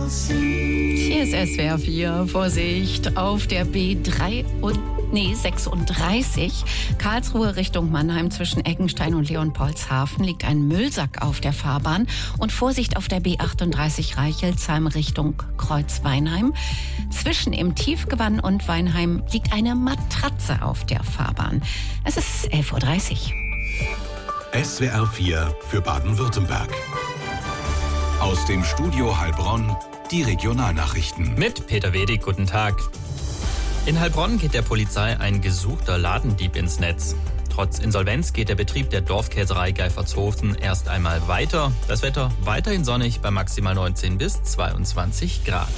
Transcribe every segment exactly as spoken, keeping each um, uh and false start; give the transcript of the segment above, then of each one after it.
Hier ist S W R vier. Vorsicht auf der B drei und Nee, sechsunddreißig. Karlsruhe Richtung Mannheim zwischen Eggenstein und Leopoldshafen liegt ein Müllsack auf der Fahrbahn. Und Vorsicht auf der B achtunddreißig Reichelsheim Richtung Kreuz-Weinheim. Zwischen im Tiefgewann und Weinheim liegt eine Matratze auf der Fahrbahn. Es ist elf Uhr dreißig. S W R vier für Baden-Württemberg. Aus dem Studio Heilbronn die Regionalnachrichten. Mit Peter Wedig, guten Tag. In Heilbronn geht der Polizei ein gesuchter Ladendieb ins Netz. Trotz Insolvenz geht der Betrieb der Dorfkäserei Geifertshofen erst einmal weiter. Das Wetter weiterhin sonnig bei maximal neunzehn bis zweiundzwanzig Grad.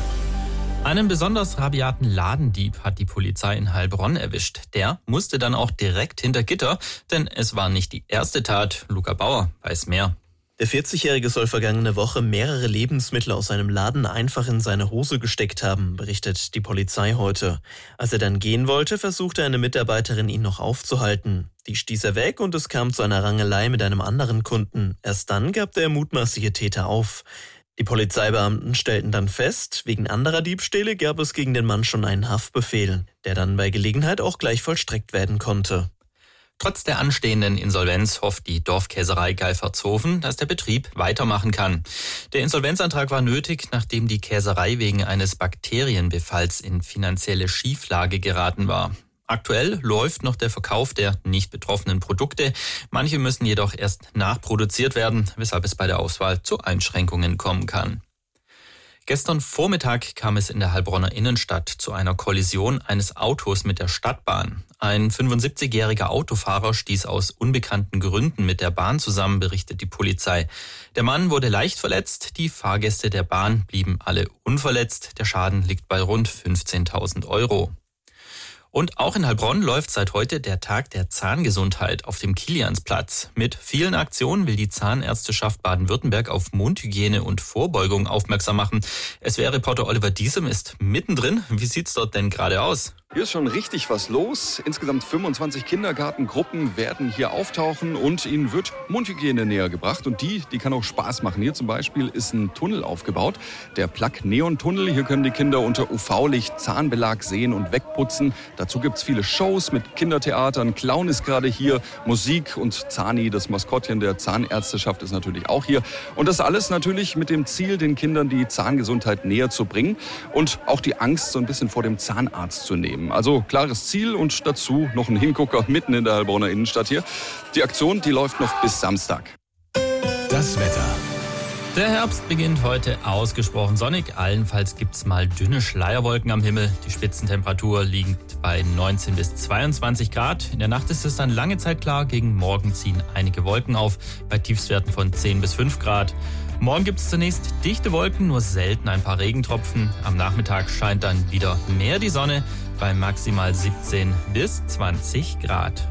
Einen besonders rabiaten Ladendieb hat die Polizei in Heilbronn erwischt. Der musste dann auch direkt hinter Gitter, denn es war nicht die erste Tat. Luca Bauer weiß mehr. Der vierzigjährige soll vergangene Woche mehrere Lebensmittel aus seinem Laden einfach in seine Hose gesteckt haben, berichtet die Polizei heute. Als er dann gehen wollte, versuchte eine Mitarbeiterin, ihn noch aufzuhalten. Die stieß er weg und es kam zu einer Rangelei mit einem anderen Kunden. Erst dann gab der mutmaßliche Täter auf. Die Polizeibeamten stellten dann fest, wegen anderer Diebstähle gab es gegen den Mann schon einen Haftbefehl, der dann bei Gelegenheit auch gleich vollstreckt werden konnte. Trotz der anstehenden Insolvenz hofft die Dorfkäserei Geifertshofen, dass der Betrieb weitermachen kann. Der Insolvenzantrag war nötig, nachdem die Käserei wegen eines Bakterienbefalls in finanzielle Schieflage geraten war. Aktuell läuft noch der Verkauf der nicht betroffenen Produkte. Manche müssen jedoch erst nachproduziert werden, weshalb es bei der Auswahl zu Einschränkungen kommen kann. Gestern Vormittag kam es in der Heilbronner Innenstadt zu einer Kollision eines Autos mit der Stadtbahn. Ein fünfundsiebzigjähriger Autofahrer stieß aus unbekannten Gründen mit der Bahn zusammen, berichtet die Polizei. Der Mann wurde leicht verletzt, die Fahrgäste der Bahn blieben alle unverletzt. Der Schaden liegt bei rund fünfzehntausend Euro. Und auch in Heilbronn läuft seit heute der Tag der Zahngesundheit auf dem Kiliansplatz. Mit vielen Aktionen will die Zahnärzteschaft Baden-Württemberg auf Mundhygiene und Vorbeugung aufmerksam machen. S W R-Reporter Oliver Diesem ist mittendrin. Wie sieht's dort denn gerade aus? Hier ist schon richtig was los. Insgesamt fünfundzwanzig Kindergartengruppen werden hier auftauchen und ihnen wird Mundhygiene näher gebracht. Und die, die kann auch Spaß machen. Hier zum Beispiel ist ein Tunnel aufgebaut, der Plug-Neon-Tunnel. Hier können die Kinder unter U V-Licht Zahnbelag sehen und wegputzen. Dazu gibt's viele Shows mit Kindertheatern. Clown ist gerade hier, Musik und Zani, das Maskottchen der Zahnärzteschaft, ist natürlich auch hier. Und das alles natürlich mit dem Ziel, den Kindern die Zahngesundheit näher zu bringen und auch die Angst so ein bisschen vor dem Zahnarzt zu nehmen. Also klares Ziel und dazu noch ein Hingucker mitten in der Heilbronner Innenstadt hier. Die Aktion, die läuft noch bis Samstag. Das Wetter. Der Herbst beginnt heute ausgesprochen sonnig. Allenfalls gibt's mal dünne Schleierwolken am Himmel. Die Spitzentemperatur liegt bei neunzehn bis zweiundzwanzig Grad. In der Nacht ist es dann lange Zeit klar. Gegen Morgen ziehen einige Wolken auf, bei Tiefstwerten von zehn bis fünf Grad. Morgen gibt es zunächst dichte Wolken, nur selten ein paar Regentropfen. Am Nachmittag scheint dann wieder mehr die Sonne bei maximal siebzehn bis zwanzig Grad.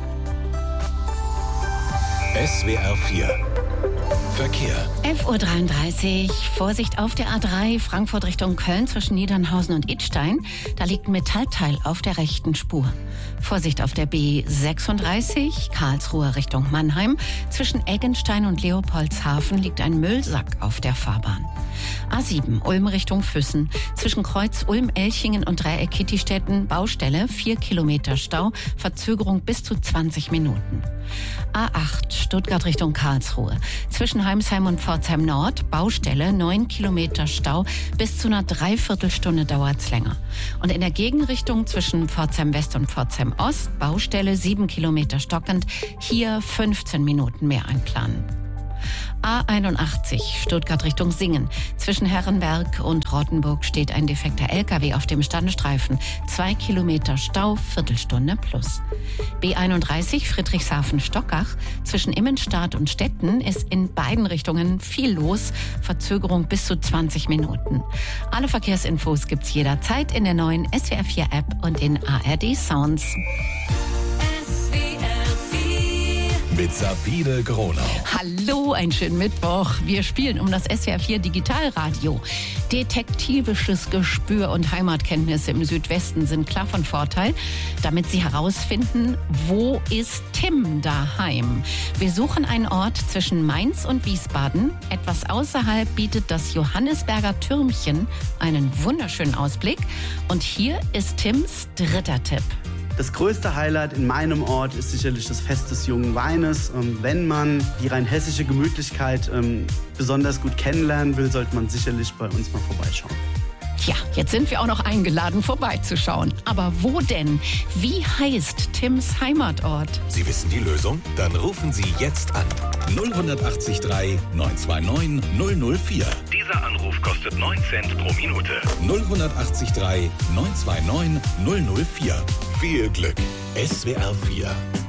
S W R vier Verkehr. elf Uhr dreiunddreißig. Vorsicht auf der A drei, Frankfurt Richtung Köln zwischen Niedernhausen und Idstein. Da liegt ein Metallteil auf der rechten Spur. Vorsicht auf der B sechsunddreißig, Karlsruhe Richtung Mannheim. Zwischen Eggenstein und Leopoldshafen liegt ein Müllsack auf der Fahrbahn. A sieben, Ulm Richtung Füssen. Zwischen Kreuz Ulm-Elchingen und Dreieck Kittistetten Baustelle, vier Kilometer Stau, Verzögerung bis zu zwanzig Minuten. A acht, Stuttgart Richtung Karlsruhe. Zwischen Heimsheim und Pforzheim Nord, Baustelle, neun Kilometer Stau, bis zu einer Dreiviertelstunde dauert's länger. Und in der Gegenrichtung zwischen Pforzheim West und Pforzheim Ost, Baustelle, sieben Kilometer stockend, hier fünfzehn Minuten mehr einplanen. A einundachtzig, Stuttgart Richtung Singen. Zwischen Herrenberg und Rottenburg steht ein defekter L K W auf dem Standstreifen. Zwei Kilometer Stau, Viertelstunde plus. B einunddreißig, Friedrichshafen-Stockach. Zwischen Immenstadt und Stetten ist in beiden Richtungen viel los. Verzögerung bis zu zwanzig Minuten. Alle Verkehrsinfos gibt's jederzeit in der neuen S W R vier App und in A R D Sounds. mit Sabine Gronau. Hallo, einen schönen Mittwoch. Wir spielen um das S W R vier Digitalradio. Detektivisches Gespür und Heimatkenntnisse im Südwesten sind klar von Vorteil, damit Sie herausfinden, wo ist Tim daheim. Wir suchen einen Ort zwischen Mainz und Wiesbaden. Etwas außerhalb bietet das Johannisberger Türmchen einen wunderschönen Ausblick. Und hier ist Tims dritter Tipp. Das größte Highlight in meinem Ort ist sicherlich das Fest des jungen Weines. Wenn man die rein hessische Gemütlichkeit besonders gut kennenlernen will, sollte man sicherlich bei uns mal vorbeischauen. Tja, jetzt sind wir auch noch eingeladen, vorbeizuschauen. Aber wo denn? Wie heißt Tims Heimatort? Sie wissen die Lösung? Dann rufen Sie jetzt an. null acht drei neun zwei neun null null vier. Dieser Anruf kostet neun Cent pro Minute. null acht drei neun zwei neun null null vier. Viel Glück. S W R vier.